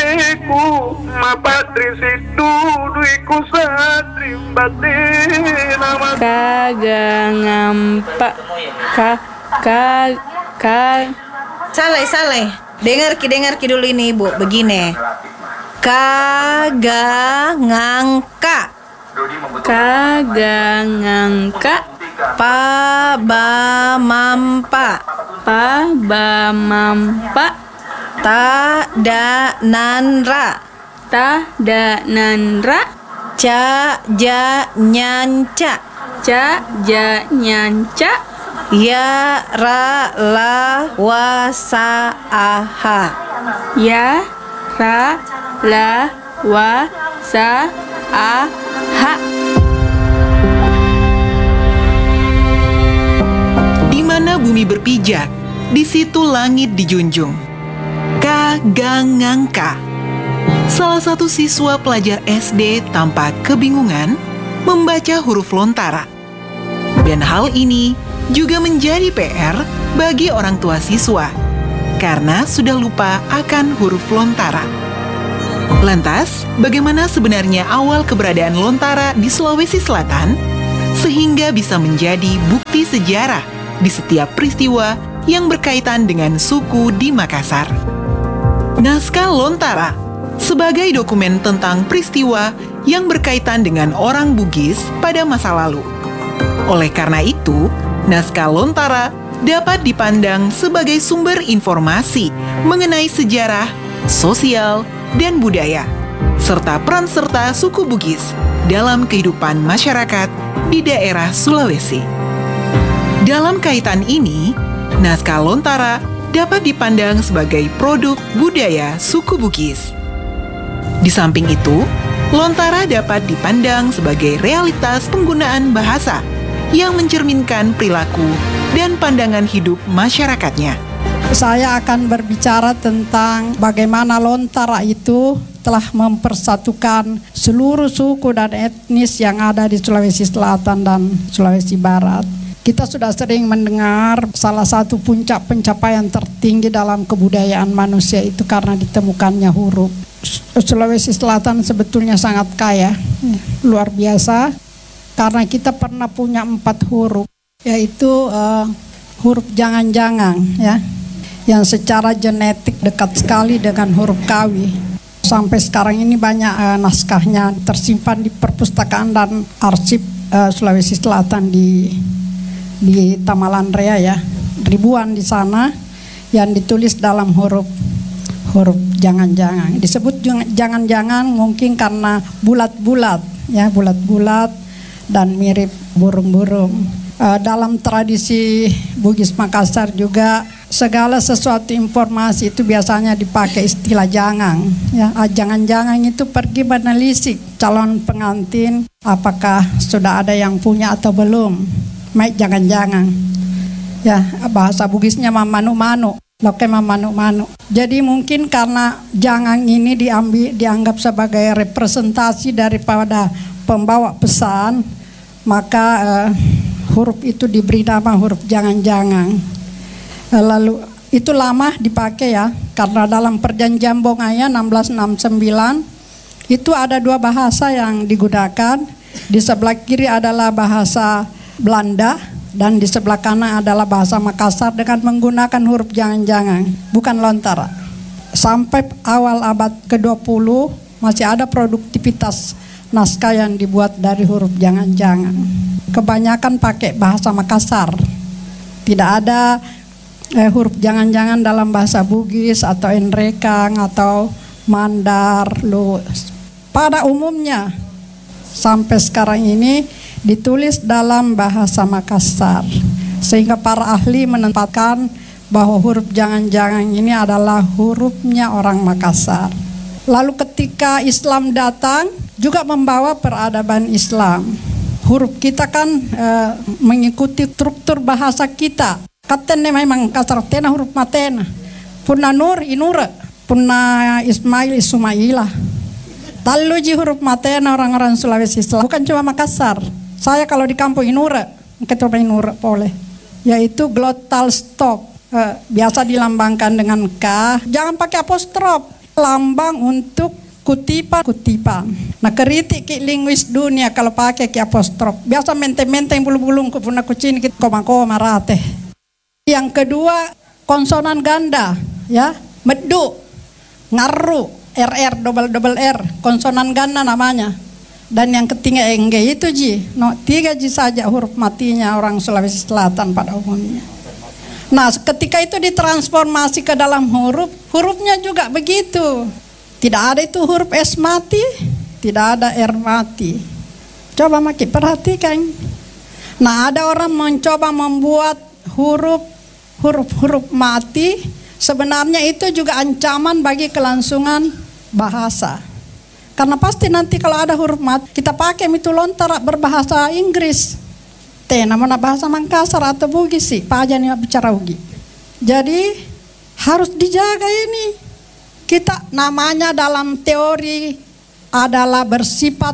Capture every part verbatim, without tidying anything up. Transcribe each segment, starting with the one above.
bateku mapatri situ duiku satri batena kagak ngampak ka ka ka Saleh, Saleh. Dengar ki, dengar ki dulu ini Ibu. Begini. Kagak ngangka. kagak ngangka Pa ba mampa. pa ba mampa Ta da nanra. ta da nanra Ca ja nyanca. ca ja nyanca Ya ra la wa sa aha. ya ra la wa sa a ha. Di mana bumi berpijak, di situ langit dijunjung. Kagak ngangka. Salah satu siswa pelajar S D tampak kebingungan membaca huruf lontara. Dan hal ini juga menjadi P R bagi orang tua siswa karena sudah lupa akan huruf lontara. Lantas, bagaimana sebenarnya awal keberadaan lontara di Sulawesi Selatan sehingga bisa menjadi bukti sejarah di setiap peristiwa yang berkaitan dengan suku di Makassar? Naskah Lontara sebagai dokumen tentang peristiwa yang berkaitan dengan orang Bugis pada masa lalu. Oleh karena itu, naskah Lontara dapat dipandang sebagai sumber informasi mengenai sejarah, sosial, dan budaya, serta peran serta suku Bugis dalam kehidupan masyarakat di daerah Sulawesi. Dalam kaitan ini, naskah Lontara dapat dipandang sebagai produk budaya suku Bugis. Di samping itu, Lontara dapat dipandang sebagai realitas penggunaan bahasa yang mencerminkan perilaku dan pandangan hidup masyarakatnya. Saya akan berbicara tentang bagaimana Lontara itu telah mempersatukan seluruh suku dan etnis yang ada di Sulawesi Selatan dan Sulawesi Barat. Kita sudah sering mendengar salah satu puncak pencapaian tertinggi dalam kebudayaan manusia itu karena ditemukannya huruf. Sulawesi Selatan sebetulnya sangat kaya, luar biasa, karena kita pernah punya empat huruf, yaitu uh, huruf jangan-jangan, ya, yang secara genetik dekat sekali dengan huruf kawi. Sampai sekarang ini banyak uh, naskahnya tersimpan di perpustakaan dan arsip uh, Sulawesi Selatan di di Tamalan Rea, ya, ribuan di sana yang ditulis dalam huruf huruf jangan-jangan. Disebut jangan-jangan mungkin karena bulat-bulat, ya, bulat-bulat dan mirip burung-burung. Uh, dalam tradisi Bugis Makassar juga segala sesuatu informasi itu biasanya dipakai istilah jangan, ya. Ah, jangan-jangan itu pergi menelisik calon pengantin apakah sudah ada yang punya atau belum. Maik jangan-jangan, ya, bahasa Bugisnya mamanu-manu, loke mamanu-manu. Jadi mungkin karena jangan ini diambil dianggap sebagai representasi daripada pembawa pesan, maka uh, huruf itu diberi nama huruf jangan-jangan. Uh, lalu itu lama dipakai, ya, karena dalam perjanjian Bongaya enam belas enam puluh sembilan itu ada dua bahasa yang digunakan. Di sebelah kiri adalah bahasa Belanda dan di sebelah kanan adalah bahasa Makassar dengan menggunakan huruf jangan-jangan, bukan Lontara. Sampai awal abad ke dua puluh masih ada produktivitas naskah yang dibuat dari huruf jangan-jangan. Kebanyakan pakai bahasa Makassar. Tidak ada eh, huruf jangan-jangan dalam bahasa Bugis atau Enrekang atau Mandar, Lu. Pada umumnya sampai sekarang ini ditulis dalam bahasa Makassar, sehingga para ahli menempatkan bahwa huruf jangan-jangan ini adalah hurufnya orang Makassar. Lalu ketika Islam datang juga membawa peradaban Islam. Huruf kita kan e, mengikuti struktur bahasa kita. Katanya memang kasar tena huruf matena. Punna nur inura, punna Ismail ismailah. Taluji huruf matena orang-orang Sulawesi Selatan, bukan cuma Makassar. Saya kalau di kampung Inura, ketua Inura boleh, yaitu glottal stop, eh, biasa dilambangkan dengan K, jangan pakai apostrof. lambang untuk kutipan-kutipan. Nah, kritik ki linguis dunia kalau pakai ki apostrof. Biasa mente-mente yang bulu-bulung ku puna kucini ki koma-koma rate. Yang kedua, konsonan ganda, ya. Medu, ngaru, R R, double double R, konsonan ganda namanya. Dan yang ketiga engge itu ji, no, tiga ji saja huruf matinya orang Sulawesi Selatan pada umumnya. Nah, ketika itu ditransformasi ke dalam huruf, hurufnya juga begitu. Tidak ada itu huruf S mati, tidak ada R mati. Coba makin perhatikan. Nah, ada orang mencoba membuat huruf huruf-huruf mati, sebenarnya itu juga ancaman bagi kelangsungan bahasa. Karena pasti nanti kalau ada huruf mati, kita pakai itu lontara berbahasa Inggris. Teh namanya bahasa Mangkasar atau Bugis sih, Pak Aja nih bicara Ugi. Jadi harus dijaga ini. Kita namanya dalam teori adalah bersifat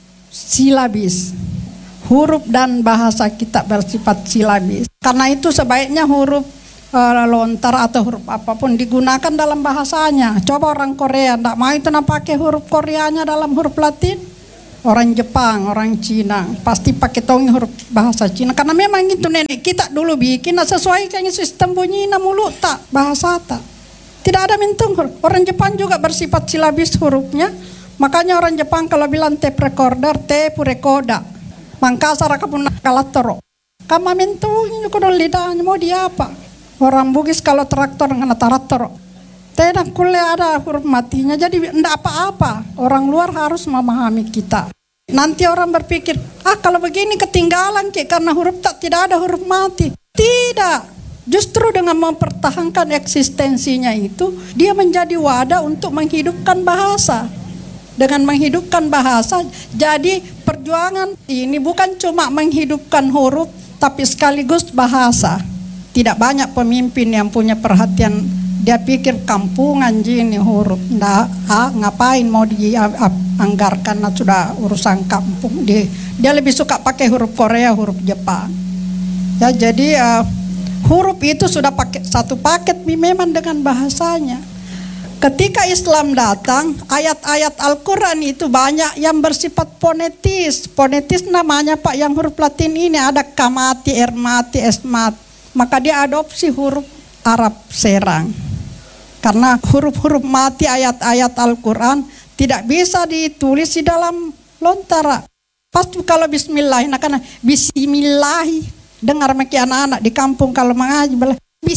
silabis. Huruf dan bahasa kita bersifat silabis. Karena itu sebaiknya huruf uh, lontar atau huruf apapun digunakan dalam bahasanya. Coba orang Korea, tidak mau itu nak pakai huruf Koreanya dalam huruf Latin. Orang Jepang, orang Cina pasti pakai tongi huruf bahasa Cina. Karena memang itu nenek kita dulu bikin sesuaikan sistem bunyinya mulut tak bahasa tak. Tidak ada mintung huruf. Orang Jepang juga bersifat silabis hurufnya. Makanya orang Jepang kalau bilang tape recorder, tape recorder. Mangkasar akapun kalatoro. Kama mintung kudu lidahnya mau dia apa? Orang Bugis kalau traktor ngana traktor. Tidak kuliah ada huruf matinya. Jadi tidak apa-apa. Orang luar harus memahami kita. Nanti orang berpikir, ah kalau begini ketinggalan Ki, karena huruf tak tidak ada huruf mati. Tidak. Justru dengan mempertahankan eksistensinya itu, dia menjadi wadah untuk menghidupkan bahasa. Dengan menghidupkan bahasa, jadi perjuangan ini bukan cuma menghidupkan huruf, tapi sekaligus bahasa. Tidak banyak pemimpin yang punya perhatian, dia pikir kampungan gini huruf. Nah, ah, ngapain mau dianggarkan, nah, sudah urusan kampung. Dia, dia lebih suka pakai huruf Korea, huruf Jepang. Ya, jadi uh, huruf itu sudah pakai satu paket memang dengan bahasanya. Ketika Islam datang, ayat-ayat Al-Quran itu banyak yang bersifat fonetis. Fonetis namanya Pak, yang huruf Latin ini ada kamati, ermati, esmat. Maka dia adopsi huruf Arab serang. Karena huruf-huruf mati ayat-ayat Al-Quran tidak bisa ditulis di dalam lontara. Pasti kalau bismillah, nah karena bismillahi. Dengar maki anak-anak di kampung kalau mengaji bilang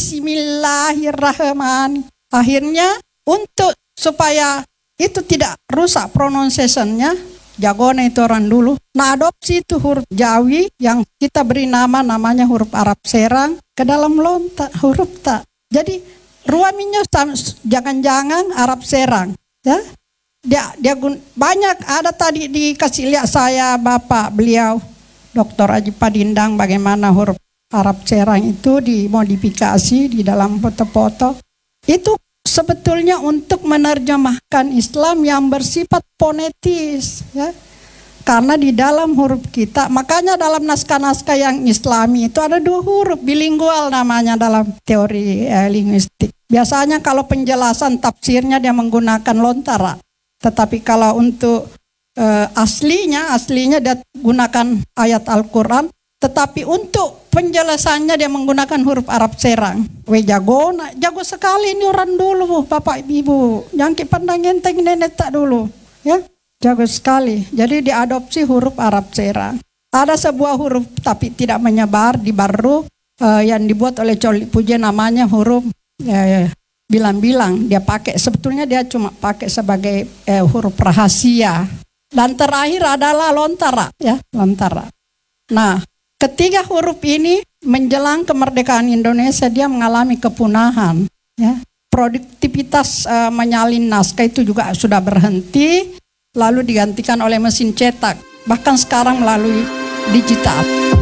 bismillahirrahmanirrahim. Akhirnya untuk supaya itu tidak rusak pronunciation-nya, jagona itu orang dulu. Nah, adopsi itu huruf Jawi yang kita beri nama namanya huruf Arab serang ke dalam lontar huruf tak. Jadi ruaminya jangan-jangan Arab serang, ya. Dia dia gun, banyak ada tadi dikasih lihat saya Bapak beliau Doktor Aji Padindang bagaimana huruf Arab serang itu dimodifikasi di dalam foto-foto. Itu sebetulnya untuk menerjemahkan Islam yang bersifat fonetis, ya. Karena di dalam huruf kita, makanya dalam naskah-naskah yang Islami itu ada dua huruf bilingual namanya dalam teori eh, linguistik. Biasanya kalau penjelasan tafsirnya dia menggunakan lontara. Tetapi kalau untuk Uh, aslinya, aslinya dia gunakan ayat Al-Quran, tetapi untuk penjelasannya dia menggunakan huruf Arab serang. We jago, nah, jago sekali ini orang dulu, Bapak Ibu. Jangan pandang enteng nenek tak dulu, ya, jago sekali. Jadi diadopsi huruf Arab serang. Ada sebuah huruf tapi tidak menyebar di baru uh, yang dibuat oleh Coli Puja namanya huruf uh, bilang-bilang. Dia pakai, sebetulnya dia cuma pakai sebagai uh, huruf rahasia. Dan terakhir adalah lontara, ya, lontara. Nah, ketiga huruf ini menjelang kemerdekaan Indonesia dia mengalami kepunahan, ya. Produktivitas uh, menyalin naskah itu juga sudah berhenti, lalu digantikan oleh mesin cetak, bahkan sekarang melalui digital.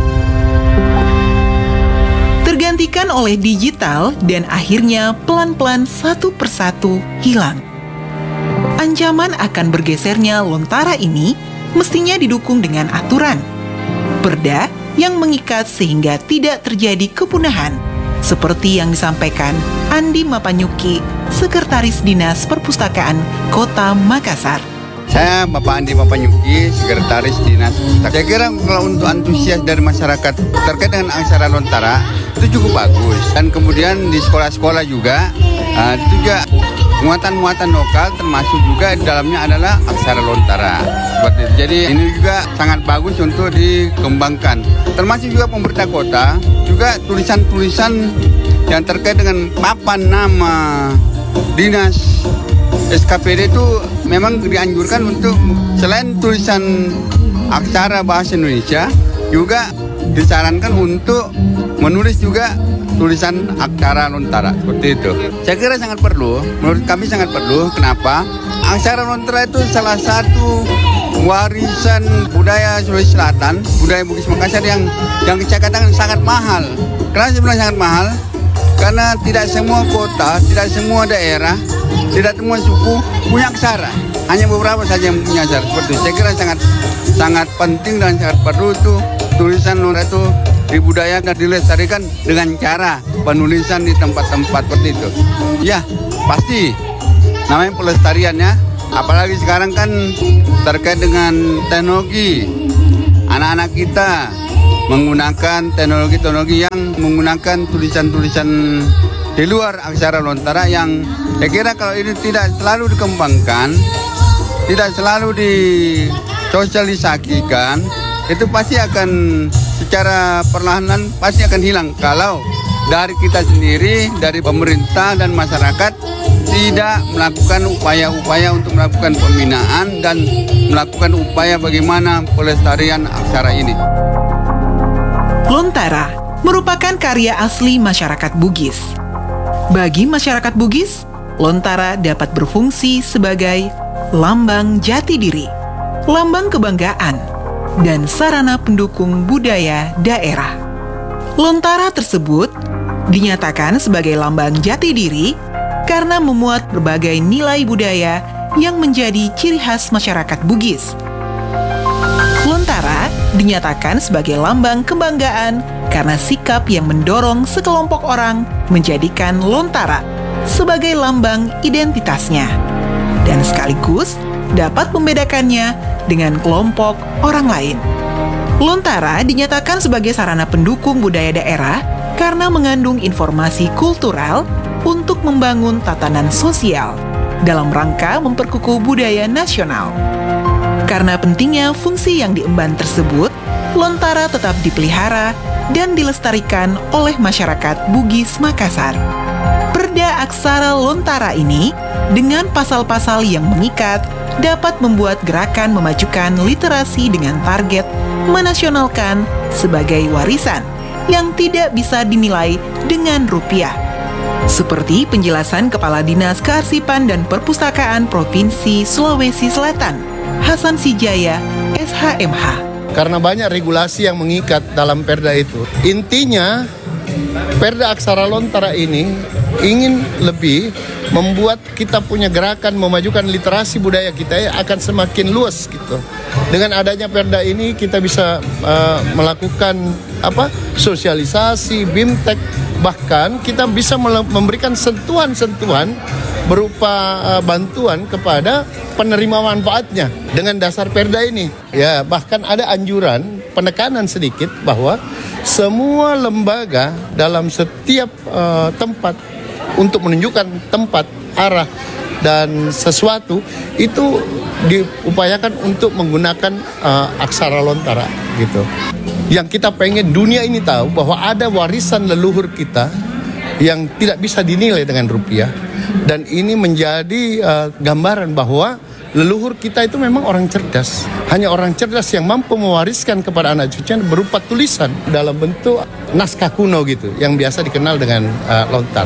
Tergantikan oleh digital dan akhirnya pelan-pelan satu persatu hilang. Ancaman akan bergesernya lontara ini mestinya didukung dengan aturan, perda yang mengikat sehingga tidak terjadi kepunahan, seperti yang disampaikan Andi Mapanyuki, Sekretaris Dinas Perpustakaan Kota Makassar. Saya Bapak Andi Mapanyuki, Sekretaris Dinas Perpustakaan. Saya kira kalau untuk antusias dari masyarakat terkait dengan aksara Lontara itu cukup bagus. Dan kemudian di sekolah-sekolah juga, uh, itu juga muatan-muatan lokal termasuk juga di dalamnya adalah aksara Lontara. Seperti itu. Jadi ini juga sangat bagus untuk dikembangkan. Termasuk juga pemerintah kota, juga tulisan-tulisan yang terkait dengan papan nama dinas S K P D itu memang dianjurkan untuk selain tulisan aksara bahasa Indonesia, juga disarankan untuk menulis juga tulisan aksara Lontara, seperti itu. Saya kira sangat perlu, menurut kami sangat perlu. Kenapa? Aksara Lontara itu salah satu warisan budaya Sulawesi Selatan, budaya Bugis Makassar yang yang saya katakan sangat mahal. Kenapa saya bilang sangat mahal? Karena tidak semua kota, tidak semua daerah, tidak semua suku punya aksara. Hanya beberapa saja yang punya aksara. Seperti itu. Saya kira sangat sangat penting dan sangat perlu itu tulisan Lontara itu dibudayakan dan dilestarikan dengan cara penulisan di tempat-tempat seperti itu. Ya, pasti namanya pelestariannya. Apalagi sekarang kan terkait dengan teknologi. Anak-anak kita menggunakan teknologi-teknologi yang menggunakan tulisan-tulisan di luar aksara Lontara yang saya kira kalau ini tidak selalu dikembangkan, tidak selalu disosialisasikan, itu pasti akan secara perlahan pasti akan hilang kalau dari kita sendiri, dari pemerintah dan masyarakat tidak melakukan upaya-upaya untuk melakukan pembinaan dan melakukan upaya bagaimana pelestarian aksara ini. Lontara merupakan karya asli masyarakat Bugis. Bagi masyarakat Bugis, Lontara dapat berfungsi sebagai lambang jati diri, lambang kebanggaan, dan sarana pendukung budaya daerah. Lontara tersebut dinyatakan sebagai lambang jati diri karena memuat berbagai nilai budaya yang menjadi ciri khas masyarakat Bugis. Lontara dinyatakan sebagai lambang kebanggaan karena sikap yang mendorong sekelompok orang menjadikan Lontara sebagai lambang identitasnya, dan sekaligus dapat membedakannya dengan kelompok orang lain. Lontara dinyatakan sebagai sarana pendukung budaya daerah karena mengandung informasi kultural untuk membangun tatanan sosial dalam rangka memperkukuh budaya nasional. Karena pentingnya fungsi yang diemban tersebut, Lontara tetap dipelihara dan dilestarikan oleh masyarakat Bugis Makassar. Perda aksara Lontara ini dengan pasal-pasal yang mengikat dapat membuat gerakan memajukan literasi dengan target menasionalkan sebagai warisan yang tidak bisa dinilai dengan rupiah. Seperti penjelasan Kepala Dinas Kearsipan dan Perpustakaan Provinsi Sulawesi Selatan, Hasan Sijaya, S H M H. Karena banyak regulasi yang mengikat dalam perda itu. Intinya, perda aksara Lontara ini ingin lebih membuat kita punya gerakan memajukan literasi budaya kita ya, akan semakin luas gitu. Dengan adanya perda ini kita bisa uh, melakukan apa sosialisasi, bimtek, bahkan kita bisa memberikan sentuhan-sentuhan berupa uh, bantuan kepada penerima manfaatnya dengan dasar perda ini. Ya, bahkan ada anjuran penekanan sedikit bahwa semua lembaga dalam setiap uh, tempat untuk menunjukkan tempat, arah, dan sesuatu itu diupayakan untuk menggunakan uh, aksara Lontara gitu. Yang kita pengen dunia ini tahu bahwa ada warisan leluhur kita yang tidak bisa dinilai dengan rupiah, dan ini menjadi uh, gambaran bahwa leluhur kita itu memang orang cerdas. Hanya orang cerdas yang mampu mewariskan kepada anak cucunya berupa tulisan dalam bentuk naskah kuno gitu, yang biasa dikenal dengan uh, Lontara.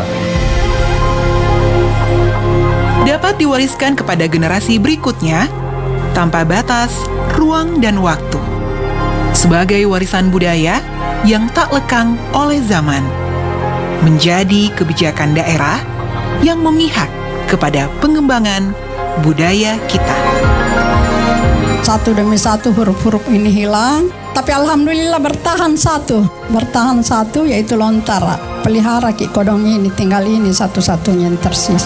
Dapat diwariskan kepada generasi berikutnya tanpa batas, ruang, dan waktu. Sebagai warisan budaya yang tak lekang oleh zaman, menjadi kebijakan daerah yang memihak kepada pengembangan budaya kita. Satu demi satu huruf-huruf ini hilang, tapi alhamdulillah bertahan satu. Bertahan satu yaitu Lontara. pelihara ki kodong ini, tinggal ini satu-satunya yang tersisa.